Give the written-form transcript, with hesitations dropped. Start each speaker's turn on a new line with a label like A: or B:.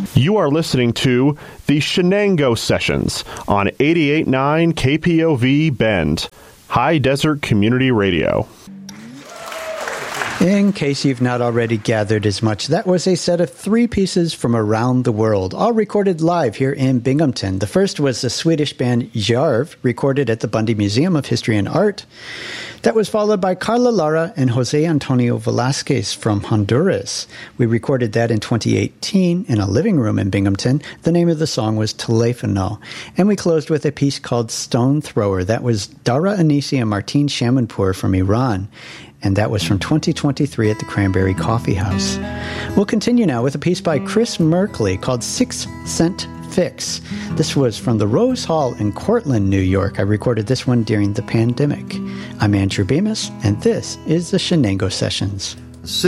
A: You are listening to the Shenango Sessions on 88.9 KPOV Bend, High Desert Community Radio.
B: In case you've not already gathered as much, that was a set of 3 pieces from around the world, all recorded live here in Binghamton. The first was the Swedish band Djärv, recorded at the Bundy Museum of History and Art. That was followed by Carla Lara and Jose Antonio Velasquez from Honduras. We recorded that in 2018 in a living room in Binghamton. The name of the song was Telefono. And we closed with a piece called Stone Thrower. That was Dara Anisi and Martin Shamanpour from Iran. And that was from 2023 at the Cranberry Coffee House. We'll continue now with a piece by Chris Merkley called 6 Cent Fix. This was from the Rose Hall in Cortland, New York. I recorded this one during the pandemic. I'm Andrew Bemis, and this is the Shenango Sessions.